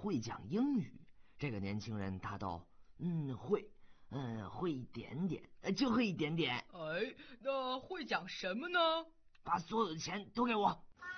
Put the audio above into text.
会讲英语？这个年轻人答道：会，会一点点，就会一点点。 那会讲什么呢？ 把所有的钱都给我。